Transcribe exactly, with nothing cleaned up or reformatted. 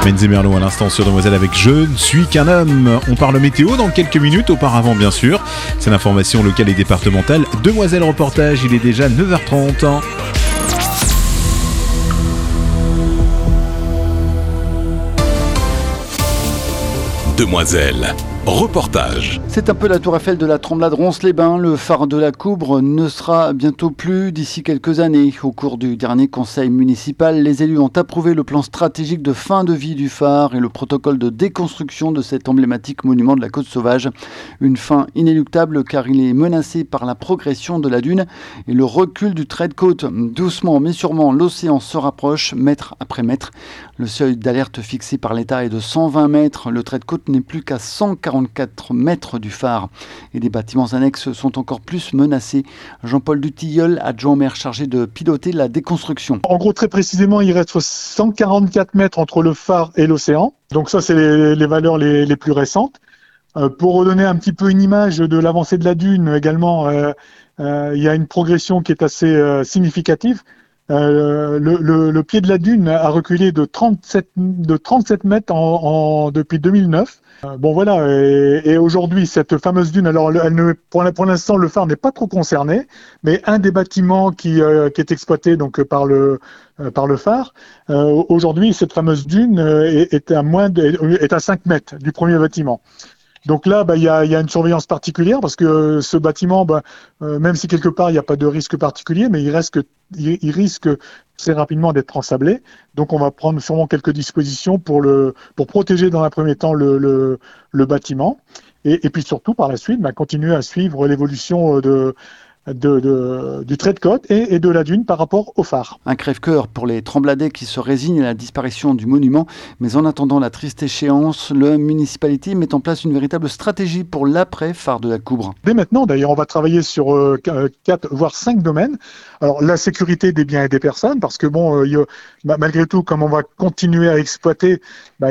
Menz et Merlot à l'instant sur Demoiselle avec Je ne suis qu'un homme. On parle météo dans quelques minutes, auparavant bien sûr. C'est l'information locale et départementale. Demoiselle reportage, il est déjà neuf heures trente. Demoiselle, reportage. C'est un peu la tour Eiffel de la Tremblade Ronces-les-Bains. Le phare de la Coubre ne sera bientôt plus d'ici quelques années. Au cours du dernier conseil municipal, les élus ont approuvé le plan stratégique de fin de vie du phare et le protocole de déconstruction de cet emblématique monument de la côte sauvage. Une fin inéluctable car il est menacé par la progression de la dune et le recul du trait de côte. Doucement mais sûrement, l'océan se rapproche, mètre après mètre. Le seuil d'alerte fixé par l'État est de cent vingt mètres. Le trait de côte n'est plus qu'à cent quarante-quatre mètres du phare. Et des bâtiments annexes sont encore plus menacés. Jean-Paul Dutilleul, adjoint au maire chargé de piloter la déconstruction. En gros, très précisément, il reste cent quarante-quatre mètres entre le phare et l'océan. Donc ça, c'est les, les valeurs les, les plus récentes. Euh, pour redonner un petit peu une image de l'avancée de la dune également, euh, euh, il y a une progression qui est assez euh, significative. Euh, le, le, le pied de la dune a reculé de trente-sept, de trente-sept mètres en, en, depuis deux mille neuf. Euh, bon voilà, et, et aujourd'hui cette fameuse dune, alors elle ne, pour, pour l'instant le phare n'est pas trop concerné, mais un des bâtiments qui, euh, qui est exploité donc par le euh, par le phare, euh, aujourd'hui cette fameuse dune est, est à moins de, est à cinq mètres du premier bâtiment. Donc là, bah, y a, y a une surveillance particulière parce que ce bâtiment, bah, euh, même si quelque part il n'y a pas de risque particulier, mais il, reste que, il, il risque très rapidement d'être ensablé. Donc on va prendre sûrement quelques dispositions pour, le, pour protéger dans un premier temps le, le, le bâtiment et, et puis surtout par la suite bah, continuer à suivre l'évolution de... De, de, du trait de côte et, et de la dune par rapport au phare. Un crève-cœur pour les Trembladais qui se résignent à la disparition du monument. Mais en attendant la triste échéance, la municipalité met en place une véritable stratégie pour l'après-phare de la Coubre. Dès maintenant, d'ailleurs, on va travailler sur euh, quatre, voire cinq domaines. Alors, la sécurité des biens et des personnes, parce que bon, euh, y a, malgré tout, comme on va continuer à exploiter, bah,